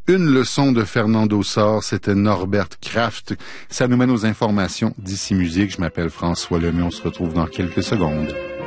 Une leçon de Fernando Sor, c'était Norbert Kraft. Ça nous mène aux informations d'ici musique. Je m'appelle François Lemay. On se retrouve dans quelques secondes.